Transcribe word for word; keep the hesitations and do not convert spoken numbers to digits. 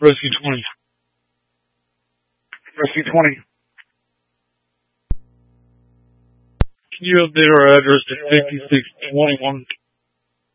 Rescue twenty. Rescue twenty. Can you update our address to fifty-six twenty-one